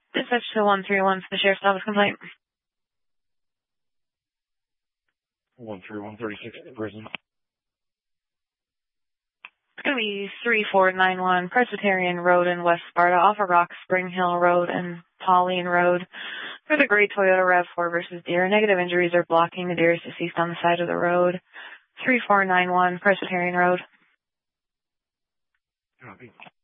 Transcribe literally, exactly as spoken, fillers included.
Dispatch to one three one for the Sheriff's Office complaint. one three one thirty-six prison. It's going to be three four nine one Presbyterian Road in West Sparta, off of Rock Spring Hill Road and Pauline Road. For the gray Toyota RAV four versus Deer. Negative injuries are blocking. The Deer is deceased on the side of the road. three four nine one Presbyterian Road. Copy.